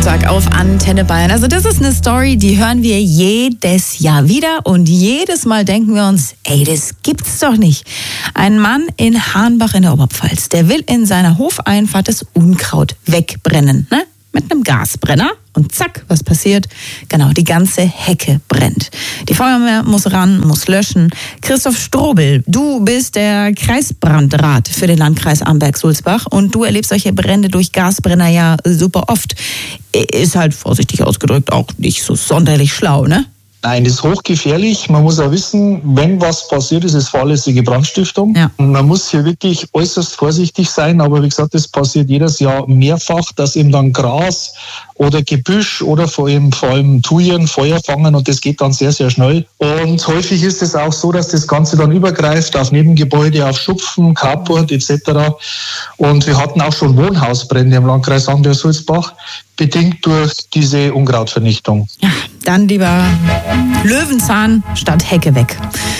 Sonntag auf Antenne Bayern. Also das ist eine Story, die hören wir jedes Jahr wieder und jedes Mal denken wir uns, ey, das gibt's doch nicht. Ein Mann in Hahnbach in der Oberpfalz, der will in seiner Hofeinfahrt das Unkraut wegbrennen, ne? Mit einem Gasbrenner. Und zack, was passiert? Genau, die ganze Hecke brennt. Die Feuerwehr muss ran, muss löschen. Christoph Strobel, du bist der Kreisbrandrat für den Landkreis Amberg-Sulzbach und du erlebst solche Brände durch Gasbrenner ja super oft. Ist halt vorsichtig ausgedrückt auch nicht so sonderlich schlau, ne? Nein, das ist hochgefährlich. Man muss auch wissen, wenn was passiert, ist es fahrlässige Brandstiftung. Ja. Man muss hier wirklich äußerst vorsichtig sein. Aber wie gesagt, das passiert jedes Jahr mehrfach, dass eben dann Gras oder Gebüsch oder vor allem Thujen Feuer fangen und das geht dann sehr, sehr schnell. Und häufig ist es auch so, dass das Ganze dann übergreift auf Nebengebäude, auf Schupfen, Carport etc. Und wir hatten auch schon Wohnhausbrände im Landkreis Amberg-Sulzbach, bedingt durch diese Unkrautvernichtung. Ja, dann lieber Löwenzahn statt Hecke weg.